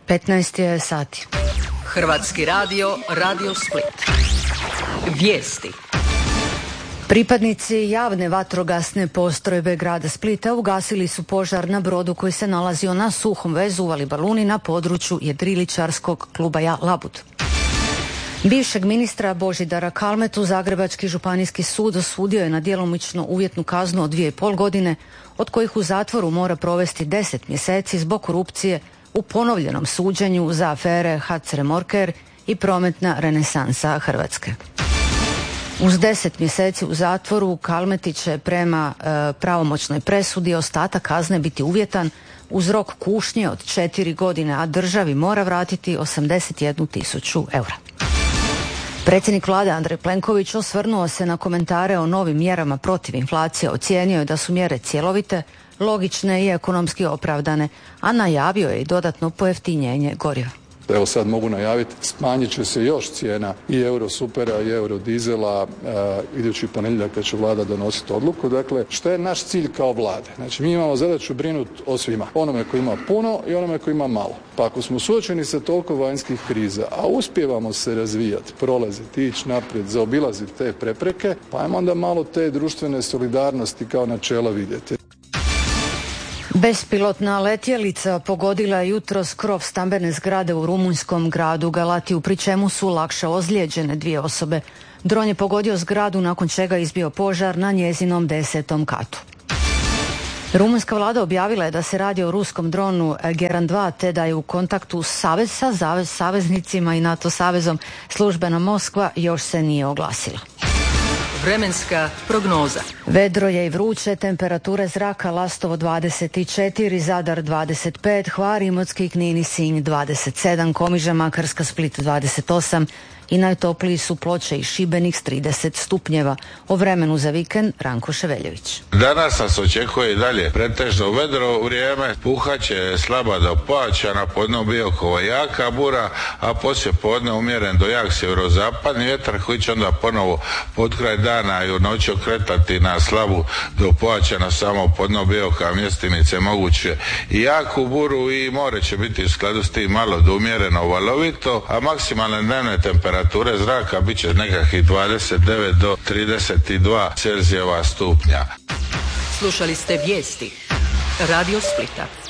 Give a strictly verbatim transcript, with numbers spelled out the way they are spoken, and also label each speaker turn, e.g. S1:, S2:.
S1: petnaest je sati.
S2: Hrvatski radio, Radio Split. Vijesti.
S1: Pripadnici javne vatrogasne postrojbe grada Splita ugasili su požar na brodu koji se nalazio na suhom vezu u Valibaluni na području jedriličarskog kluba Labud. Bivšeg ministra Božidara Kalmetu Zagrebački županijski sud osudio je na djelomično uvjetnu kaznu od dvije i pol godine, od kojih u zatvoru mora provesti deset mjeseci zbog korupcije u ponovljenom suđenju za afere H C Remorker i prometna renesansa Hrvatske. Uz deset mjeseci u zatvoru Kalmeti će prema e, pravomoćnoj presudi ostatak kazne biti uvjetan uz rok kušnje od četiri godine, a državi mora vratiti osamdeset jednu tisuću eura. Predsjednik vlade Andrej Plenković osvrnuo se na komentare o novim mjerama protiv inflacije, ocijenio je da su mjere cjelovite, logične i ekonomski opravdane, a najavio je i dodatno pojeftinjenje goriva.
S3: Evo sad mogu najaviti, smanjit će se još cijena i Eurosupera i Eurodizela e, idući ponedjeljak kad će vlada donositi odluku. Dakle, što je naš cilj kao vlade? Znači, mi imamo zadaću brinuti o svima. Onome koji ima puno i onome koji ima malo. Pa ako smo suočeni sa toliko vanjskih kriza, a uspijevamo se razvijati, prolaziti, ići naprijed, zaobilaziti te prepreke, pa ajmo onda malo te društvene solidarnosti kao načela vidjeti.
S1: Bespilotna letjelica pogodila je jutros krov stambene zgrade u rumunjskom gradu Galatiju, pri čemu su lakše ozlijeđene dvije osobe. Dron je pogodio zgradu nakon čega je izbio požar na njezinom desetom katu. Rumunjska vlada objavila je da se radi o ruskom dronu Geran dva te da je u kontaktu savez sa zavez, saveznicima i NATO savezom. Službena Moskva još se nije oglasila.
S2: Vremenska prognoza.
S1: Vedro je i vruće, temperature zraka Lastovo dvadeset četiri, Zadar dvadeset pet, Hvar, Imotski, Knin i Sinj dvadeset sedam, Komiža, Makarska, Split dvadeset osam i najtopliji su Ploče i Šibenik s trideset stupnjeva. O vremenu za vikend Ranko Ševeljević.
S4: Danas nas očekuje i dalje pretežno vedro vrijeme, puhaće slaba do pojačana, podne Biokova jaka bura, a poslije podne umjeren do jak sjeverozapadni vjetar koji će onda ponovo pod kraj dana i u noći okretati na slabu do pojačana, samo podne Bioka mjestimice moguće i jaku buru i more će biti u skladu s tim malo do umjereno valovito, a maksimalne dnevne temperature Temperature zraka bit će nekakvih dvadeset devet do trideset dva Celzijeva stupnja.
S2: Slušali ste vijesti Radio Splita.